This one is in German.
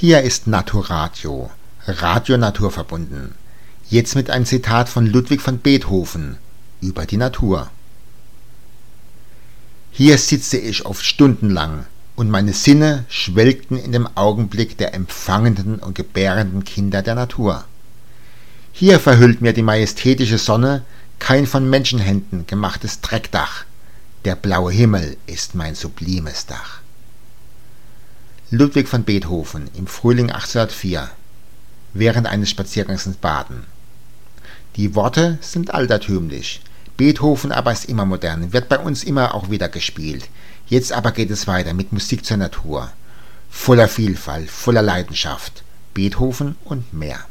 Hier ist Naturadio, Radio naturverbunden. Jetzt mit einem Zitat von Ludwig van Beethoven über die Natur. Hier sitze ich oft stundenlang, und meine Sinne schwelgten in dem Augenblick der empfangenden und gebärenden Kinder der Natur. Hier verhüllt mir die majestätische Sonne kein von Menschenhänden gemachtes Dreckdach, der blaue Himmel ist mein sublimes Dach. Ludwig van Beethoven im Frühling 1804, während eines Spaziergangs in Baden. Die Worte sind altertümlich, Beethoven aber ist immer modern, wird bei uns immer auch wieder gespielt. Jetzt aber geht es weiter mit Musik zur Natur, voller Vielfalt, voller Leidenschaft, Beethoven und mehr.